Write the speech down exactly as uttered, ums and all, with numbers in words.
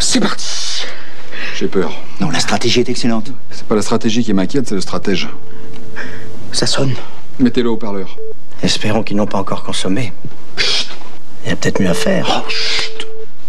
C'est parti. J'ai peur. Non, la stratégie est excellente. C'est pas la stratégie qui m'inquiète, c'est le stratège. Ça sonne. Mettez-le au haut-parleur. Espérons qu'ils n'ont pas encore consommé. Il y a peut-être mieux à faire. Oh,